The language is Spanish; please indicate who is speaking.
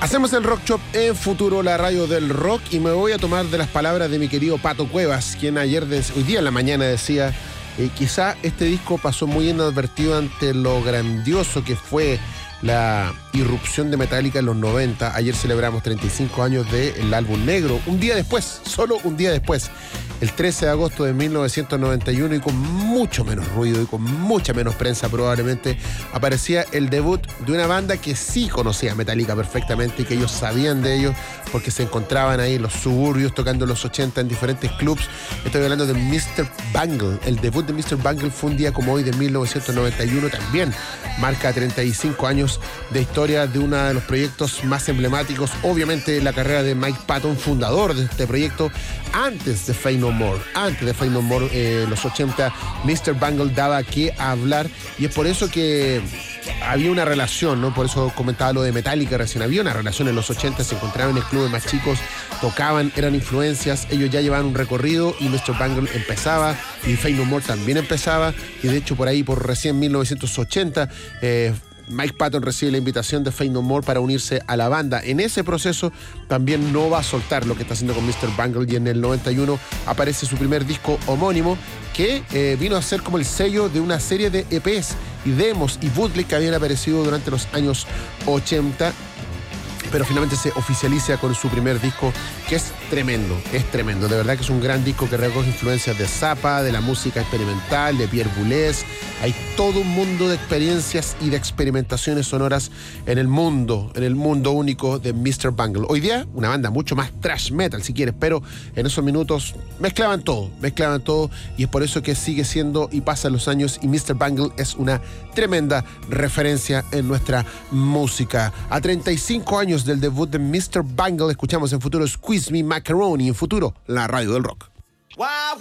Speaker 1: Hacemos el Rock Shop en Futuro, la radio del rock, y me voy a tomar de las palabras de mi querido Pato Cuevas, quien hoy día en la mañana decía, quizá este disco pasó muy inadvertido ante lo grandioso que fue la irrupción de Metallica en los 90. Ayer celebramos 35 años del álbum negro. Un día después, solo un día después, el 13 de agosto de 1991, y con mucho menos ruido y con mucha menos prensa probablemente, aparecía el debut de una banda que sí conocía a Metallica perfectamente y que ellos sabían de ellos porque se encontraban ahí en los suburbios tocando en los 80 en diferentes clubs. Estoy hablando de Mr. Bungle. El debut de Mr. Bungle fue un día como hoy de 1991, también marca 35 años de historia de uno de los proyectos más emblemáticos, obviamente la carrera de Mike Patton, fundador de este proyecto, antes de Faith No More. Antes de Faith No More, los 80, Mr. Bungle daba que hablar, y es por eso que había una relación, ¿no? Por eso comentaba lo de Metallica recién. Había una relación en los 80, se encontraban en clubes más chicos, tocaban, eran influencias, ellos ya llevaban un recorrido y Mr. Bungle empezaba, y Faith No More también empezaba, y de hecho por ahí, por recién 1980, Mike Patton recibe la invitación de Faith No More para unirse a la banda. En ese proceso también no va a soltar lo que está haciendo con Mr. Bungle, y en el 91 aparece su primer disco homónimo, que vino a ser como el sello de una serie de EPs y demos y bootleg que habían aparecido durante los años 80, pero finalmente se oficializa con su primer disco, que es tremendo, de verdad que es un gran disco que recoge influencias de Zappa, de la música experimental, de Pierre Boulez. Hay todo un mundo de experiencias y de experimentaciones sonoras en el mundo único de Mr. Bungle. Hoy día, una banda mucho más thrash metal, si quieres, pero en esos minutos mezclaban todo, y es por eso que sigue siendo, y pasan los años, y Mr. Bungle es una tremenda referencia en nuestra música. A 35 años del debut de Mr. Bungle, escuchamos en Futuro Squeeze Me Macaroni, en Futuro, la radio del rock.
Speaker 2: Wow.